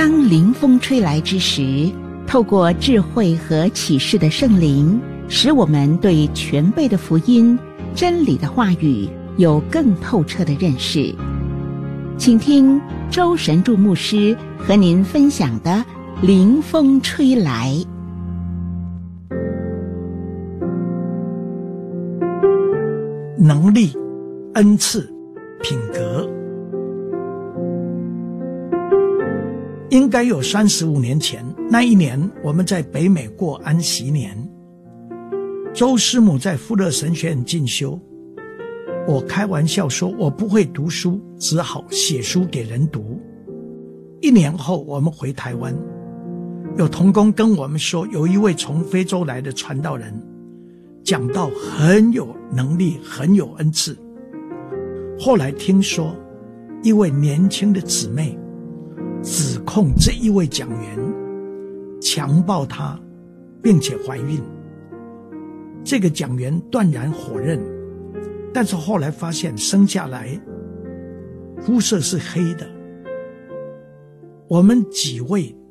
当灵风吹来之时，透过智慧和启示的圣灵，使我们对全备的福音、真理的话语有更透彻的认识。请听周神助牧师和您分享的灵风吹来。 能力、恩赐、品格。应该有35年前，那一年我们在北美过安息年，周师母在富勒神学院进修。我开玩笑说我不会读书，只好写书给人读。1年后我们回台湾，有同工跟我们说，有一位从非洲来的传道人讲道很有能力，很有恩赐。后来听说一位年轻的姊妹指控这一位讲员强暴她，并且怀孕。这个讲员断然否认，但是后来发现生下来肤色是黑的。我们几位